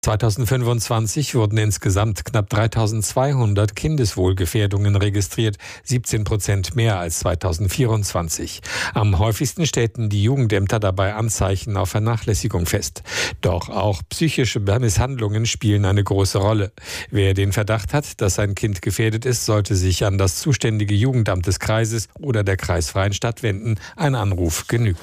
2025 wurden insgesamt knapp 3.200 Kindeswohlgefährdungen registriert, 17% mehr als 2024. Am häufigsten stellten die Jugendämter dabei Anzeichen auf Vernachlässigung fest. Doch auch psychische Misshandlungen spielen eine große Rolle. Wer den Verdacht hat, dass sein Kind gefährdet ist, sollte sich an das zuständige Jugendamt des Kreises oder der kreisfreien Stadt wenden. Ein Anruf genügt.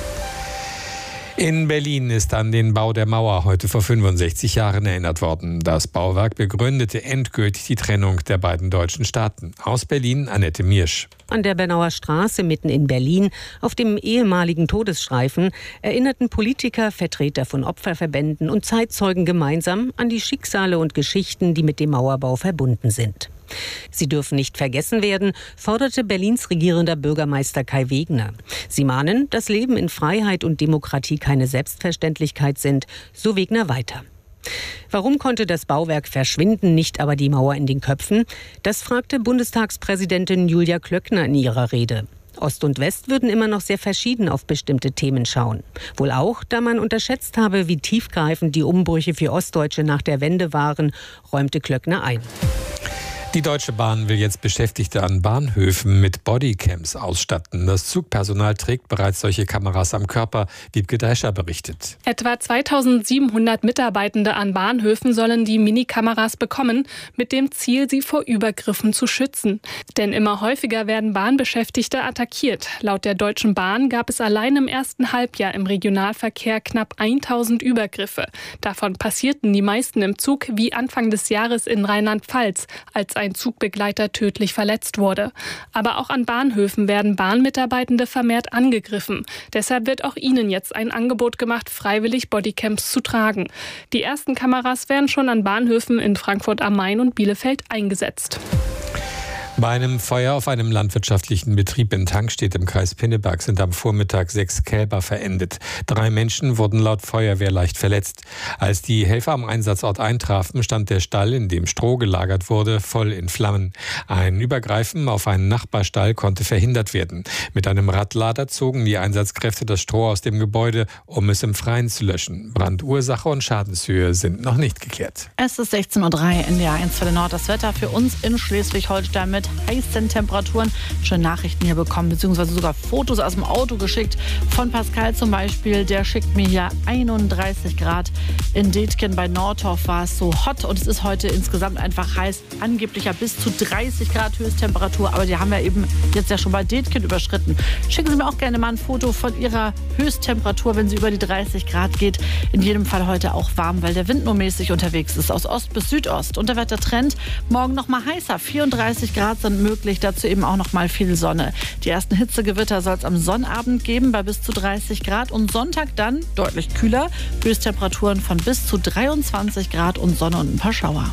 In Berlin ist an den Bau der Mauer heute vor 65 Jahren erinnert worden. Das Bauwerk begründete endgültig die Trennung der beiden deutschen Staaten. Aus Berlin Annette Miersch. An der Bernauer Straße mitten in Berlin, auf dem ehemaligen Todesstreifen, erinnerten Politiker, Vertreter von Opferverbänden und Zeitzeugen gemeinsam an die Schicksale und Geschichten, die mit dem Mauerbau verbunden sind. Sie dürfen nicht vergessen werden, forderte Berlins regierender Bürgermeister Kai Wegner. Sie mahnen, dass Leben in Freiheit und Demokratie keine Selbstverständlichkeit sind, so Wegner weiter. Warum konnte das Bauwerk verschwinden, nicht aber die Mauer in den Köpfen? Das fragte Bundestagspräsidentin Julia Klöckner in ihrer Rede. Ost und West würden immer noch sehr verschieden auf bestimmte Themen schauen. Wohl auch, da man unterschätzt habe, wie tiefgreifend die Umbrüche für Ostdeutsche nach der Wende waren, räumte Klöckner ein. Die Deutsche Bahn will jetzt Beschäftigte an Bahnhöfen mit Bodycams ausstatten. Das Zugpersonal trägt bereits solche Kameras am Körper, Wiebke Deischer berichtet. Etwa 2.700 Mitarbeitende an Bahnhöfen sollen die Minikameras bekommen, mit dem Ziel, sie vor Übergriffen zu schützen. Denn immer häufiger werden Bahnbeschäftigte attackiert. Laut der Deutschen Bahn gab es allein im ersten Halbjahr im Regionalverkehr knapp 1.000 Übergriffe. Davon passierten die meisten im Zug, wie Anfang des Jahres in Rheinland-Pfalz, als ein Zugbegleiter tödlich verletzt wurde. Aber auch an Bahnhöfen werden Bahnmitarbeitende vermehrt angegriffen. Deshalb wird auch ihnen jetzt ein Angebot gemacht, freiwillig Bodycams zu tragen. Die ersten Kameras werden schon an Bahnhöfen in Frankfurt am Main und Bielefeld eingesetzt. Bei einem Feuer auf einem landwirtschaftlichen Betrieb in Tangstedt im Kreis Pinneberg sind am Vormittag 6 Kälber verendet. 3 Menschen wurden laut Feuerwehr leicht verletzt. Als die Helfer am Einsatzort eintrafen, stand der Stall, in dem Stroh gelagert wurde, voll in Flammen. Ein Übergreifen auf einen Nachbarstall konnte verhindert werden. Mit einem Radlader zogen die Einsatzkräfte das Stroh aus dem Gebäude, um es im Freien zu löschen. Brandursache und Schadenshöhe sind noch nicht geklärt. Es ist 16:03 Uhr, NDR 1 für den Nord. Das Wetter für uns in Schleswig-Holstein mit heißen Temperaturen. Schöne Nachrichten hier bekommen, beziehungsweise sogar Fotos aus dem Auto geschickt. Von Pascal zum Beispiel, der schickt mir hier 31 Grad. In Detken bei Nordhof war es so hot und es ist heute insgesamt einfach heiß. Angeblich ja bis zu 30 Grad Höchsttemperatur, aber die haben wir eben jetzt ja schon bei Detken überschritten. Schicken Sie mir auch gerne mal ein Foto von Ihrer Höchsttemperatur, wenn sie über die 30 Grad geht. In jedem Fall heute auch warm, weil der Wind nur mäßig unterwegs ist, aus Ost bis Südost. Und der Wettertrend, morgen noch mal heißer, 34 Grad sind möglich, dazu eben auch noch mal viel Sonne. Die ersten Hitzegewitter soll es am Sonnabend geben bei bis zu 30 Grad und Sonntag dann deutlich kühler, Höchsttemperaturen von bis zu 23 Grad und Sonne und ein paar Schauer.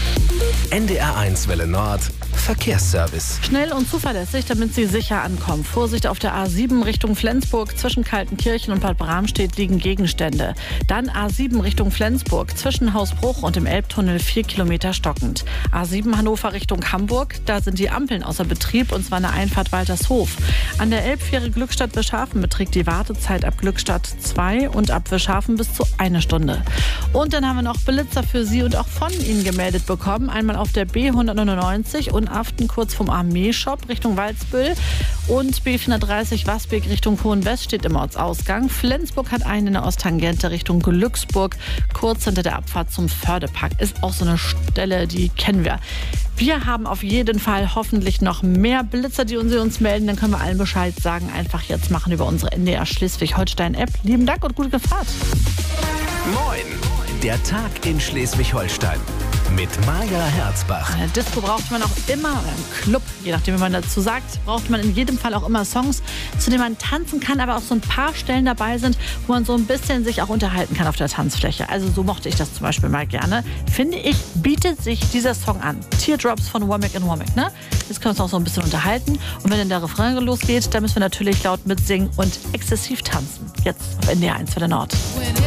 NDR 1 Welle Nord Verkehrsservice. Schnell und zuverlässig, damit Sie sicher ankommen. Vorsicht auf der A7 Richtung Flensburg. Zwischen Kaltenkirchen und Bad Bramstedt liegen Gegenstände. Dann A7 Richtung Flensburg. Zwischen Hausbruch und dem Elbtunnel 4 Kilometer stockend. A7 Hannover Richtung Hamburg. Da sind die Ampeln außer Betrieb und zwar eine Einfahrt Waltershof. An der Elbfähre Glückstadt-Wischhafen beträgt die Wartezeit ab Glückstadt 2 und ab Wischhafen bis zu 1 Stunde. Und dann haben wir noch Blitzer für Sie und auch von Ihnen gemeldet bekommen. Einmal auf der B199 und Aften kurz vom Armeeshop Richtung Waldsbüll und B430 Wasbeek Richtung Hohenwest steht im Ortsausgang. Flensburg hat einen in der Osttangente Richtung Glücksburg, kurz hinter der Abfahrt zum Fördepark. Ist auch so eine Stelle, die kennen wir. Wir haben auf jeden Fall hoffentlich noch mehr Blitzer, die uns melden. Dann können wir allen Bescheid sagen. Einfach jetzt machen über unsere NDR Schleswig-Holstein-App. Lieben Dank und gute Fahrt. Moin, der Tag in Schleswig-Holstein. Mit Maja Herzbach. Eine Disco braucht man auch immer, oder im Club, je nachdem, wie man dazu sagt, braucht man in jedem Fall auch immer Songs, zu denen man tanzen kann, aber auch so ein paar Stellen dabei sind, wo man so ein bisschen sich auch unterhalten kann auf der Tanzfläche. Also so mochte ich das zum Beispiel mal gerne. Finde ich, bietet sich dieser Song an. Teardrops von Womack & Womack, ne? Jetzt können wir uns auch so ein bisschen unterhalten. Und wenn dann der Refrain losgeht, dann müssen wir natürlich laut mitsingen und exzessiv tanzen. Jetzt auf NDR 1 für den Nord.